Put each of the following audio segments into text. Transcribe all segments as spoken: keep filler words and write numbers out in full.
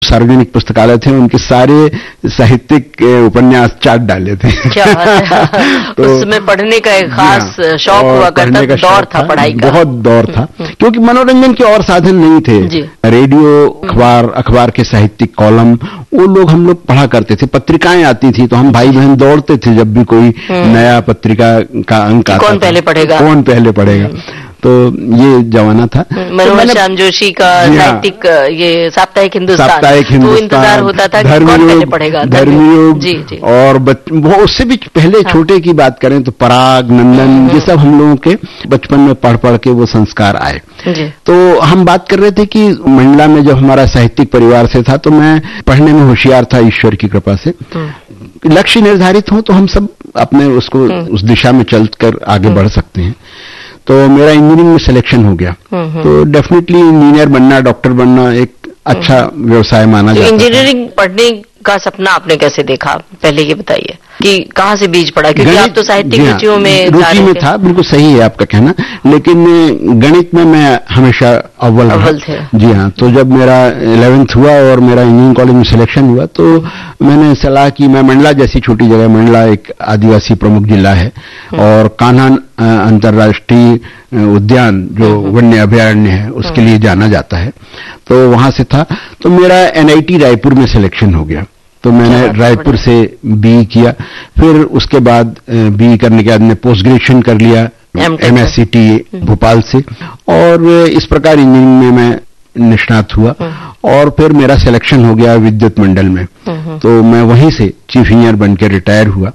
सार्वजनिक पुस्तकालय थे, उनके सारे साहित्यिक उपन्यास चाट डाले थे। क्या बात है। तो उसमें पढ़ने का एक खास शौक हुआ करता, दौर था पढ़ाई का, बहुत दौर था, क्योंकि मनोरंजन के और साधन नहीं थे। रेडियो, अखबार, अखबार के साहित्यिक कॉलम, वो लोग हम लोग पढ़ा करते थे। पत्रिकाएं आती थी तो हम भाई बहन दौड़ते थे जब भी कोई नया पत्रिका का अंक आता था, कौन पहले पढ़ेगा कौन पहले पढ़ेगा। तो ये जमाना था। मनोहर श्याम जोशी का साहित्यिक ये साप्ताहिक हिंदुस्तान, साप्ताहिक हिंदुस्तान, तो इंतजार होता था कि कौन पहले पढ़ेगा। धर्मयोग जी, जी। और वो उससे भी पहले हाँ। छोटे की बात करें तो पराग, नंदन, ये सब हम लोगों के बचपन में पढ़ पढ़ के वो संस्कार आए। तो हम बात कर रहे थे कि मंडला में जब हमारा साहित्यिक परिवार से था तो मैं पढ़ने में होशियार था ईश्वर की कृपा से। लक्ष्य निर्धारित हो तो हम सब अपने उसको उस दिशा में चलकर आगे बढ़ सकते हैं। तो मेरा इंजीनियरिंग में सिलेक्शन हो गया, तो डेफिनेटली इंजीनियर बनना, डॉक्टर बनना एक अच्छा व्यवसाय माना जाता है। इंजीनियरिंग पढ़ने का सपना आपने कैसे देखा, पहले ये बताइए कि कहाँ से बीज पड़ा, क्योंकि आप तो साहित्यिक रुचियों में रुचि में था। बिल्कुल सही है आपका कहना, लेकिन गणित में मैं हमेशा अव्वल अव्वल थे। जी हाँ। तो जब मेरा इलेवेंथ हुआ और मेरा इंजीनियरिंग कॉलेज में सिलेक्शन हुआ तो मैंने सलाह की, मैं मंडला जैसी छोटी जगह, मंडला एक आदिवासी प्रमुख जिला है और कान्हा अंतर्राष्ट्रीय उद्यान जो वन्य अभयारण्य है उसके लिए जाना जाता है, तो वहां से था। तो मेरा एनआईटी रायपुर में सिलेक्शन हो गया, तो मैंने रायपुर से बी किया। फिर उसके बाद बी करने के बाद मैं पोस्ट ग्रेजुएशन कर लिया एमएससीटी भोपाल से, और इस प्रकार इंजीनियरिंग में मैं निष्णात हुआ। और फिर मेरा सिलेक्शन हो गया विद्युत मंडल में, तो मैं वहीं से चीफ इंजीनियर बन के रिटायर हुआ।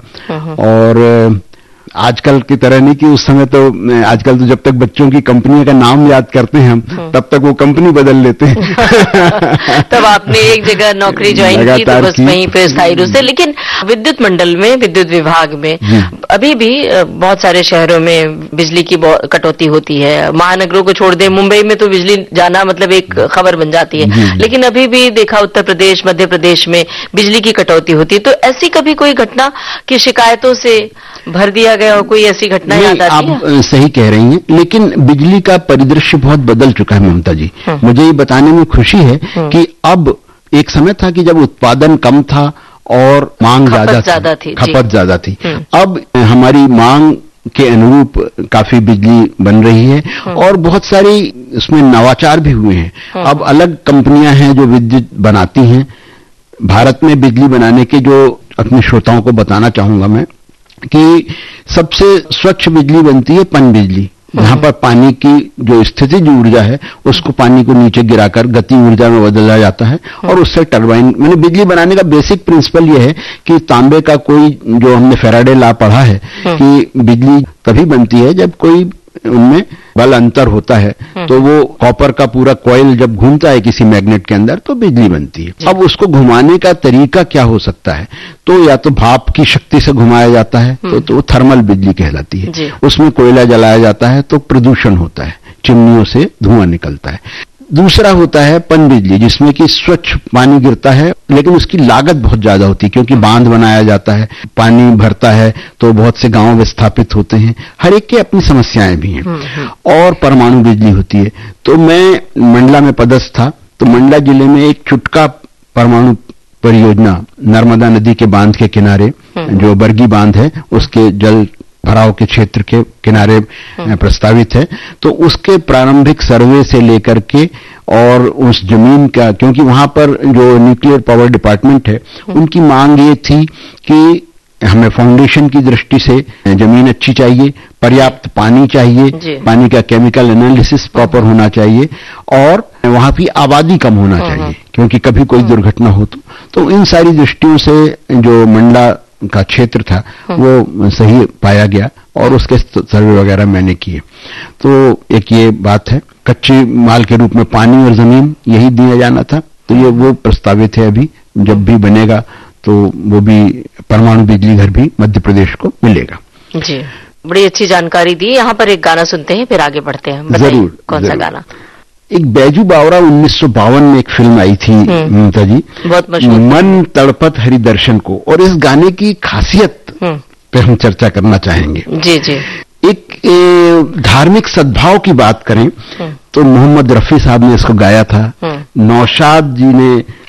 और आजकल की तरह नहीं कि उस समय तो, आजकल तो जब तक बच्चों की कंपनी का नाम याद करते हैं हम तब तक वो कंपनी बदल लेते हैं। तब आपने एक जगह नौकरी ज्वाइन की तो बस वहीं पे स्थायी रूप से। लेकिन विद्युत मंडल में, विद्युत विभाग में अभी भी बहुत सारे शहरों में बिजली की कटौती होती है। महानगरों को छोड़ दें, मुंबई में तो बिजली जाना मतलब एक खबर बन जाती है, लेकिन अभी भी देखा उत्तर प्रदेश, मध्य प्रदेश में बिजली की कटौती होती है। तो ऐसी कभी कोई घटना की शिकायतों से भर दिया गया हो, कोई ऐसी घटना याद आती है? आप सही कह रही हैं, लेकिन बिजली का परिदृश्य बहुत बदल चुका है ममता जी। मुझे ये बताने में खुशी है कि अब, एक समय था कि जब उत्पादन कम था और मांग ज्यादा थी, खपत ज्यादा थी। अब हमारी मांग के अनुरूप काफी बिजली बन रही है और बहुत सारी उसमें नवाचार भी हुए हैं। अब अलग कंपनियां हैं जो विद्युत बनाती हैं। भारत में बिजली बनाने के, जो अपने श्रोताओं को बताना चाहूंगा मैं, कि सबसे स्वच्छ बिजली बनती है पन बिजली, जहां पर पानी की जो स्थितिज ऊर्जा है उसको पानी को नीचे गिराकर गति ऊर्जा में बदला जाता है और उससे टरबाइन, मैंने बिजली बनाने का बेसिक प्रिंसिपल ये है कि तांबे का कोई, जो हमने फैराडे लॉ पढ़ा है कि बिजली तभी बनती है जब कोई उनमें बल अंतर होता है, तो वो कॉपर का पूरा कॉइल जब घूमता है किसी मैग्नेट के अंदर तो बिजली बनती है। अब उसको घुमाने का तरीका क्या हो सकता है, तो या तो भाप की शक्ति से घुमाया जाता है तो, तो वो थर्मल बिजली कहलाती है। उसमें कोयला जलाया जाता है तो प्रदूषण होता है, चिमनियों से धुआं निकलता है। दूसरा होता है पन बिजली, जिसमें कि स्वच्छ पानी गिरता है, लेकिन उसकी लागत बहुत ज्यादा होती है क्योंकि बांध बनाया जाता है, पानी भरता है तो बहुत से गांव विस्थापित होते हैं, हर एक की अपनी समस्याएं भी हैं। और परमाणु बिजली होती है। तो मैं मंडला में पदस्थ था, तो मंडला जिले में एक चुटका परमाणु परियोजना नर्मदा नदी के बांध के किनारे, जो बरगी बांध है उसके जल भराव के क्षेत्र के किनारे प्रस्तावित है। तो उसके प्रारंभिक सर्वे से लेकर के और उस जमीन का, क्योंकि वहां पर जो न्यूक्लियर पावर डिपार्टमेंट है उनकी मांग ये थी कि हमें फाउंडेशन की दृष्टि से जमीन अच्छी चाहिए, पर्याप्त पानी चाहिए, पानी का केमिकल एनालिसिस प्रॉपर होना चाहिए और वहां की आबादी कम होना चाहिए क्योंकि कभी कोई दुर्घटना हो तो, तो इन सारी दृष्टियों से जो मंडला का क्षेत्र था वो सही पाया गया और उसके सर्वे वगैरह मैंने किए। तो एक ये बात है, कच्चे माल के रूप में पानी और जमीन यही दिया जाना था, तो ये वो प्रस्तावित है। अभी जब भी बनेगा तो वो भी परमाणु बिजली घर भी मध्य प्रदेश को मिलेगा। जी, बड़ी अच्छी जानकारी दी। यहाँ पर एक गाना सुनते हैं फिर आगे बढ़ते हैं। जरूर। कौन सा गाना? एक बैजू बावरा उन्नीस सौ बावन में एक फिल्म आई थी ममता जी, बहुत मशहूर, मन तड़पत हरि दर्शन को, और इस गाने की खासियत पे हम चर्चा करना चाहेंगे। जी जी। एक धार्मिक सद्भाव की बात करें तो मोहम्मद रफी साहब ने इसको गाया था, नौशाद जी ने